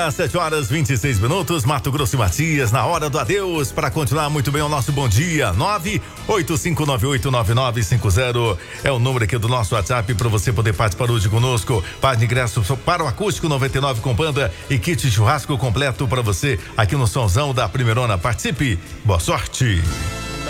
Às 7h26, Mato Grosso e Matias, na hora do adeus, para continuar muito bem o nosso bom dia. 985989950 é o número aqui do nosso WhatsApp para você poder participar hoje conosco. Par de ingressos para o Acústico 99 com banda e kit churrasco completo para você aqui no Sonzão da Primeirona. Participe, boa sorte.